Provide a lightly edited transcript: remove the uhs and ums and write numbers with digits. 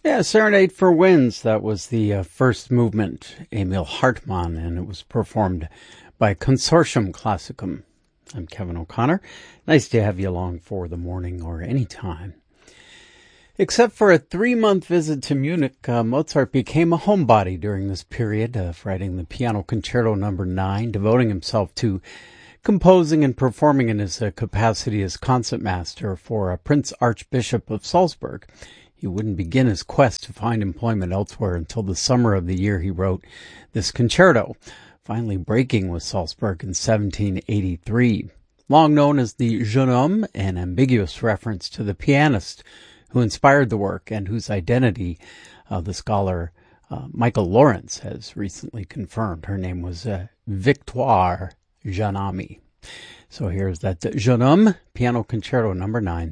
Yeah, Serenade for Winds. That was the first movement, Emil Hartmann, and it was performed by Consortium Classicum. I'm Kevin O'Connor. Nice to have you along for the morning or any time. Except for a 3-month visit to Munich, Mozart became a homebody during this period of writing the Piano Concerto No. 9, devoting himself to composing and performing in his capacity as concertmaster for Prince Archbishop of Salzburg. He wouldn't begin his quest to find employment elsewhere until the summer of the year he wrote this concerto, finally breaking with Salzburg in 1783. Long known as the Jeune Homme, an ambiguous reference to the pianist who inspired the work and whose identity the scholar Michael Lawrence has recently confirmed. Her name was Victoire Janami. So here's that Jeune Homme, Piano Concerto No. 9.